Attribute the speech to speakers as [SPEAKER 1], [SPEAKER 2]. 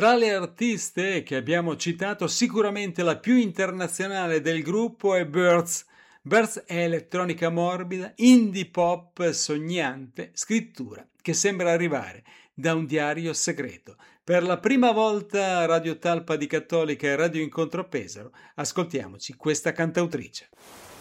[SPEAKER 1] Tra le artiste che abbiamo citato, sicuramente la più internazionale del gruppo è Birds. Birds è elettronica morbida, indie pop sognante, scrittura che sembra arrivare da un diario segreto. Per la prima volta Radio Talpa di Cattolica e Radio Incontro Pesaro, ascoltiamoci questa cantautrice.